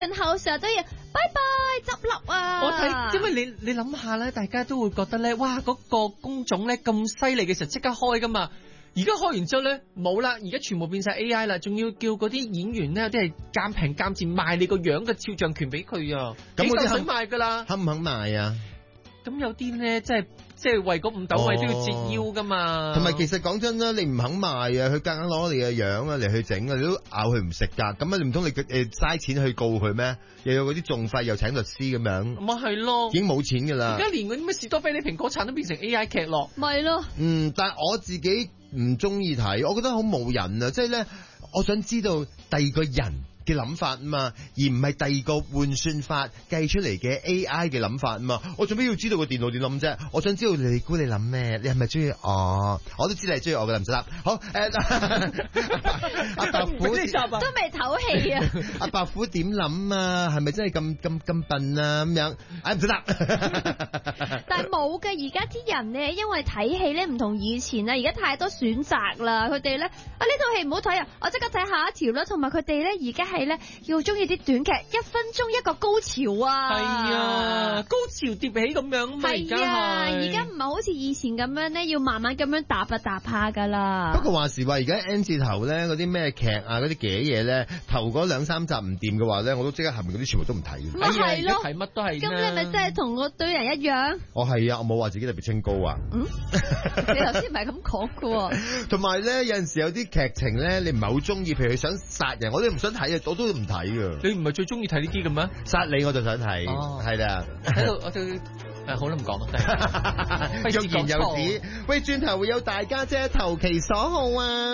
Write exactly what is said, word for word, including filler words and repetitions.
然後成日都要拜拜執笠啊！ 我睇，因為你你諗下咧，大家都會覺得咧，哇嗰、嗰個工種咧咁犀利嘅時候即刻開噶嘛。而家開完之後咧冇啦，而家全部變晒 A I 啦，仲要叫嗰啲演員咧，有啲係賤平賤賤賣你個樣嘅肖像權俾佢啊，幾嚿水賣噶啦， 肯唔肯賣啊？ 咁有啲咧，即係即係為嗰五斗米都要折腰噶嘛。 同埋其實講真啦，你唔肯賣啊，佢夾硬攞你嘅樣啊嚟去整啊，你都咬佢唔食㗎。咁啊，你唔通你誒嘥錢去告佢咩？又有嗰啲訟費，又請律師咁樣。 咪係咯， 已經冇錢㗎啦。 而家連嗰啲咩士多啤梨、蘋果橙都變成 A I 劇咯。 咪咯。 嗯，但係我自己唔中意睇，我覺得好冇癮啊！即係咧，我想知道第二個人嘅諗法啊嘛，而唔係第二個換算法計出嚟嘅 A I 嘅諗法啊嘛。我做咩要知道個電腦點諗啫？我想知道你估你諗咩？你係咪中意我？我都知你係中意我嘅，唔使答。好，誒，阿白虎都未唞氣啊！ 阿白虎點諗啊？係咪真係咁咁咁笨啊？咁樣，唉，唔使答。 但係冇嘅，而家啲人咧，因為睇戲咧唔同以前啦，而家太多選擇啦，佢哋咧啊呢套戲唔好睇啊，我即刻睇下一條啦。同埋佢哋咧而家係咧要中意啲短劇，一分鐘一個高潮啊！ 係啊，高潮疊起咁樣嘛。 係啊，而家唔係好似以前咁樣咧，要慢慢咁樣搭啊搭下噶啦。 不過話時話，而家 N 字頭咧嗰啲咩劇啊，嗰啲嘅嘢咧，頭嗰兩三集唔掂嘅話咧，我都即刻後面嗰啲全部都唔睇嘅。 咪係咯， 睇乜都係。 咁你咪真係同我對人一樣？ 我係啊，我冇話自己特別清高啊。 嗯，你頭先唔係咁講嘅。同埋咧，有陣時有啲劇情咧，你唔係好中意，譬如佢想殺人，我都唔想睇啊，我都唔睇噶。 你唔係最中意睇呢啲嘅咩？ 殺你我就想睇，係啦。 喺度我就誒好啦，唔講啦，真係。 欲言又止。喂，轉頭會有大家姐投其所好啊！